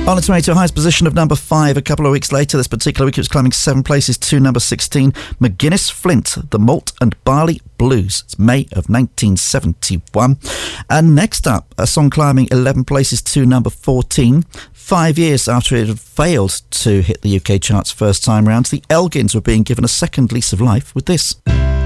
On its way to a highest position of number 5 a couple of weeks later. This particular week it was climbing 7 places to number 16. McGuinness Flint, the Malt and Barley Blues. It's May of 1971. And next up, a song climbing 11 places to number 14. 5 years after it had failed to hit the UK charts first time round, the Elgins were being given a second lease of life with this.